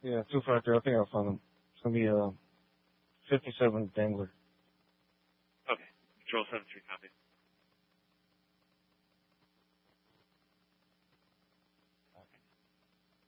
Yeah, 253. I think I found him. It's gonna be 57 Dangler. Okay. Control 7-3, copy.